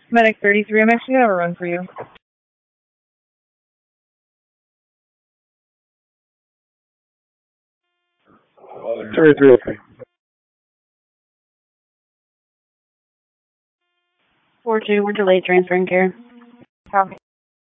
Medic 33, I'm actually going to have a run for you. 3303. 4-2, we're delayed transferring care. Copy.